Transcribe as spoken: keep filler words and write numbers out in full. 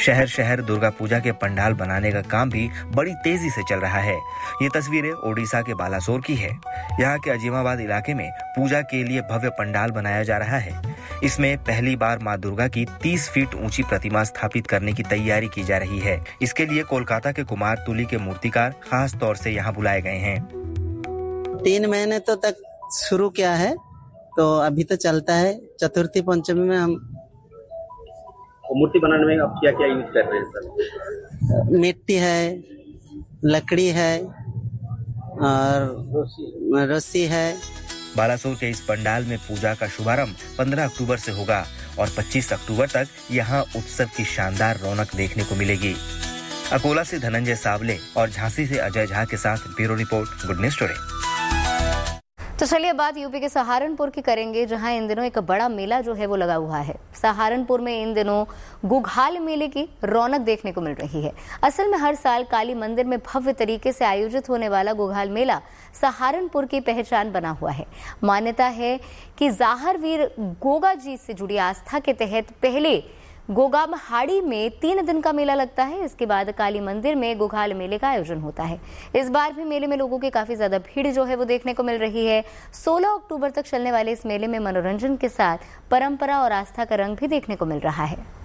शहर शहर दुर्गा पूजा के पंडाल बनाने का काम भी बड़ी तेजी से चल रहा है। ये तस्वीरें ओडिशा के बालासोर की है। यहाँ के अजीमाबाद इलाके में पूजा के लिए भव्य पंडाल बनाया जा रहा है। इसमें पहली बार मां दुर्गा की तीस फीट ऊंची प्रतिमा स्थापित करने की तैयारी की जा रही है। इसके लिए कोलकाता के कुमार तुली के मूर्तिकार खास तौर से यहाँ बुलाए गए हैं। तीन महीने तो तक शुरू किया है, तो अभी तो चलता है। चतुर्थी पंचमी में हम मूर्ति बनाने में आप क्या क्या यूज कर रहे हैं सर? मिट्टी है, लकड़ी है और रस्सी है। बालासोर के इस पंडाल में पूजा का शुभारंभ पंद्रह अक्टूबर से होगा और पच्चीस अक्टूबर तक यहाँ उत्सव की शानदार रौनक देखने को मिलेगी। अकोला से धनंजय सावले और झांसी से अजय झा के साथ bureau report, good news today. तो चलिए बात यूपी के सहारनपुर की करेंगे, जहां इन दिनों एक बड़ा मेला जो है वो लगा हुआ है। सहारनपुर में इन दिनों गुघाल मेले की रौनक देखने को मिल रही है। असल में हर साल काली मंदिर में भव्य तरीके से आयोजित होने वाला गुघाल मेला सहारनपुर की पहचान बना हुआ है। मान्यता है कि जाहरवीर गोगा जी से जुड़ी आस्था के तहत पहले गोगामहाड़ी में तीन दिन का मेला लगता है। इसके बाद काली मंदिर में गुघाल मेले का आयोजन होता है। इस बार भी मेले में लोगों की काफी ज्यादा भीड़ जो है वो देखने को मिल रही है। सोलह अक्टूबर तक चलने वाले इस मेले में मनोरंजन के साथ परंपरा और आस्था का रंग भी देखने को मिल रहा है।